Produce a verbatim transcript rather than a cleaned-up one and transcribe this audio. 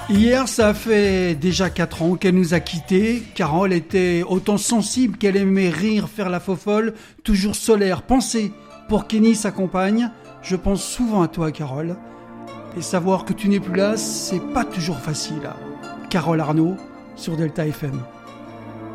Hier, ça fait déjà quatre ans qu'elle nous a quittés. Carole était autant sensible qu'elle aimait rire, faire la fofolle, toujours solaire. Pensez, pour Kenny, sa compagne, je pense souvent à toi, Carole. Et savoir que tu n'es plus là, c'est pas toujours facile. Carole Arnaud, sur Delta F M.